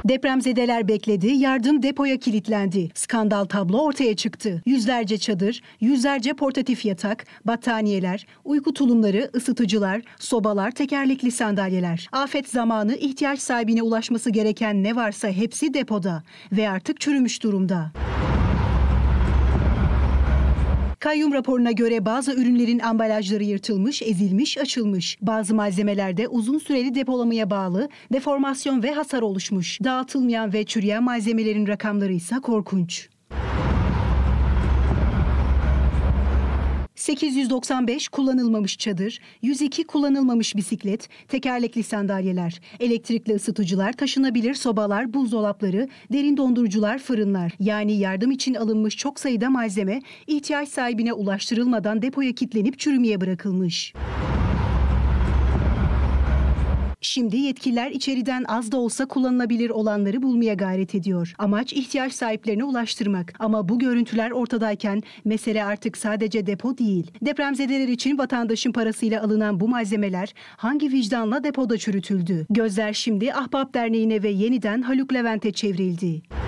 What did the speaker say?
Depremzedeler bekledi, yardım depoya kilitlendi. Skandal tablo ortaya çıktı. Yüzlerce çadır, yüzlerce portatif yatak, battaniyeler, uyku tulumları, ısıtıcılar, sobalar, tekerlekli sandalyeler. Afet zamanı ihtiyaç sahibine ulaşması gereken ne varsa hepsi depoda ve artık çürümüş durumda. Kayyum raporuna göre bazı ürünlerin ambalajları yırtılmış, ezilmiş, açılmış. Bazı malzemelerde uzun süreli depolamaya bağlı deformasyon ve hasar oluşmuş. Dağıtılmayan ve çürüyen malzemelerin rakamları ise korkunç. 895 kullanılmamış çadır, 102 kullanılmamış bisiklet, tekerlekli sandalyeler, elektrikli ısıtıcılar, taşınabilir sobalar, buzdolapları, derin dondurucular, fırınlar. Yani yardım için alınmış çok sayıda malzeme ihtiyaç sahibine ulaştırılmadan depoya kilitlenip çürümeye bırakılmış. Şimdi yetkililer içeriden az da olsa kullanılabilir olanları bulmaya gayret ediyor. Amaç ihtiyaç sahiplerine ulaştırmak. Ama bu görüntüler ortadayken mesele artık sadece depo değil. Depremzedeler için vatandaşın parasıyla alınan bu malzemeler hangi vicdanla depoda çürütüldü? Gözler şimdi Ahbap Derneği'ne ve yeniden Haluk Levent'e çevrildi.